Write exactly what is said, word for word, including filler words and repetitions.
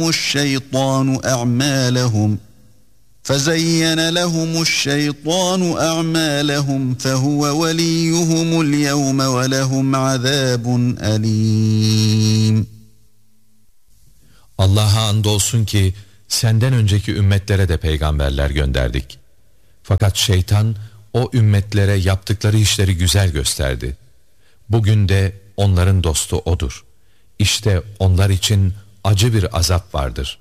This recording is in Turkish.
الشيطان أعمالهم فزين لهم الشيطان أعمالهم فهو وليهم اليوم ولهم عذاب أليم. Allah'a andolsun ki senden önceki ümmetlere de peygamberler gönderdik. Fakat şeytan o ümmetlere yaptıkları işleri güzel gösterdi. Bugün de onların dostu odur. İşte onlar için acı bir azap vardır.